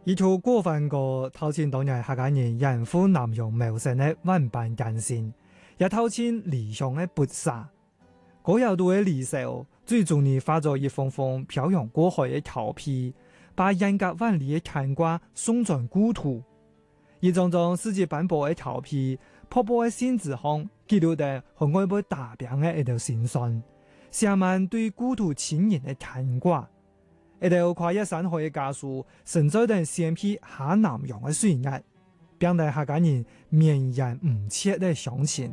一条过分过透清当年客家人养父南洋谋生的万般艰辛，也透清理想的搏杀。嗰有度嘅離愁，最終你化作一封封漂洋過海嘅調皮，把人格萬里嘅牽掛送進故土。一種種世界斑駁嘅調皮，瀑布嘅仙子巷，記錄得和外部大病嘅一條心酸，寫滿對故土親人嘅牽掛。一條跨越山海嘅家書，承載着鮮披下南洋嘅水壓，表達客家人綿延唔切嘅鄉情。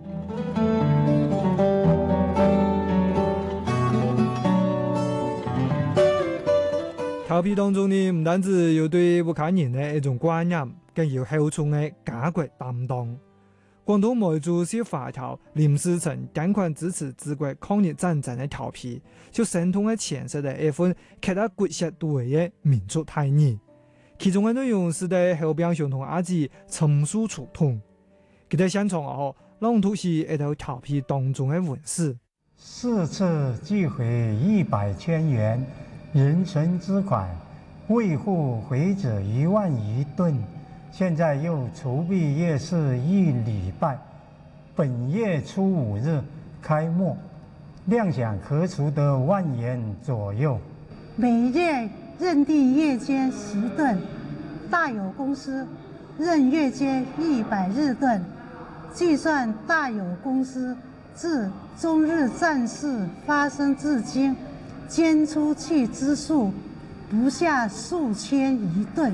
調皮當中呢，唔單止有對客家人嘅一種觀念，更有厚重嘅家國擔當。廣東梅州市華僑林思成捐款支持治國抗日戰爭嘅調皮，就生動嘅詮釋了一份刻得骨血度嘅民族大義。其中嘅內容是對後邊相同阿姊陳述處通，佢哋現場後朗讀是一條調皮當中嘅文字。 4次寄回100千元人存之款，未付回者1萬餘噸。现在又筹备夜市1礼拜，本月初5日开幕，量想可储得1萬元左右。 每月认定夜间10吨，大有公司认月间100日吨，计算大有公司自中日战事发生至今，捐出去之数不下数千余吨。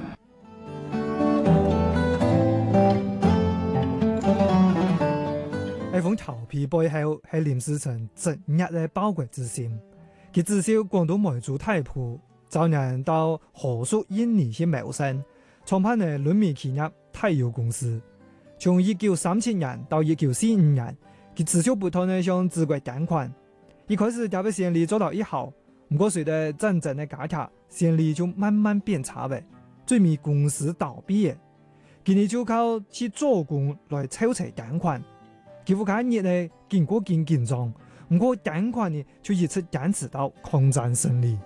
呢封調皮背後係林思成執拗嘅報國之心。佢至少廣東梅州太埔，早年到河屬印尼去謀生，創辦嘅輪面企業太油公司。從1937年到1945年，佢至少不斷地向治國捐款。一開始特別生意做到1好，不過隨着戰爭嘅加劇，生意就慢慢變差嘅，最尾公司倒閉嘅。佢哋就靠去做工來籌齊捐款。佢副家業呢，經過緊張，唔過捐款呢就一直堅持到抗戰勝利。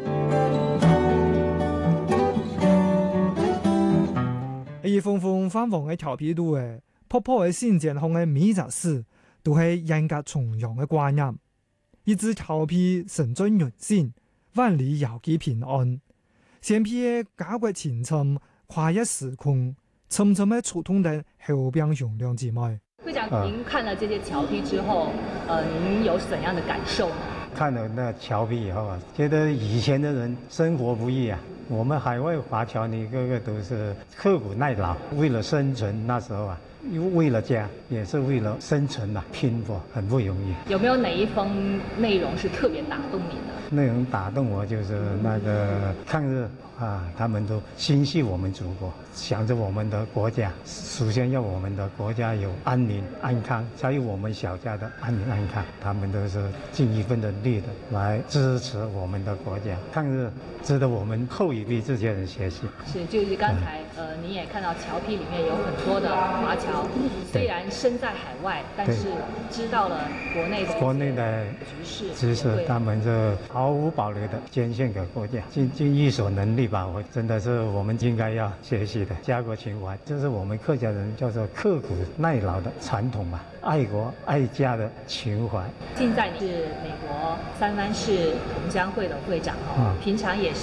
一封封泛黃嘅調皮度嘅，破破嘅新建行嘅每件事，都係人格崇洋嘅觀念。一直調皮神尊人心，萬里遙寄平安。鮮披嘅家國情深，跨越時空，沉沉嘅觸痛的後邊容量之美。 會長，您看了這些僑批之後，您有怎樣的感受呢？ 看了那僑批以後啊，覺得以前的人生活不易啊。我們海外華僑呢，個個都是刻苦耐勞，為了生存，那時候啊，為了家，也是為了生存啊，拼搏很不容易。 有沒有哪一封內容是特別打動你的？ 內容打動我就是那個抗日啊，他們都心繫我們祖國，想着我們的國家，首先要我們的國家有安寧安康，才有我們小家的安寧安康。他們都是盡一份的力的來支持我們的國家。抗日值得我們後一輩這些人學習。 是，就是剛才你也看到僑批裡面有很多的華僑，雖然身在海外，但是知道了國內的局勢， 他們就毫無保留的捐獻給國家，盡一所能力吧。我真的是我們應該要學習的家國情懷，這是我們客家人叫做刻苦耐勞的傳統吧，愛國愛家的情懷。 現在你是美國三藩市同鄉會的會長，平常也是